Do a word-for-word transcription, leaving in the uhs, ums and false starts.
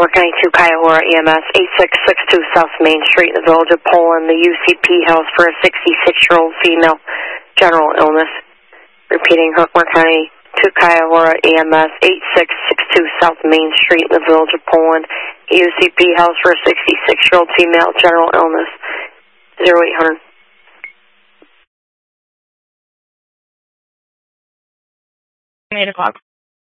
Clark County two, Cuyahoga E M S, eight six six two South Main Street in the Village of Poland. The U C P house for a sixty-six-year-old female, general illness. Repeating, Clark County two, Cuyahoga E M S, eight six six two South Main Street in the Village of Poland. The U C P house for a sixty-six-year-old female, general illness. zero eight hundred. eight o'clock.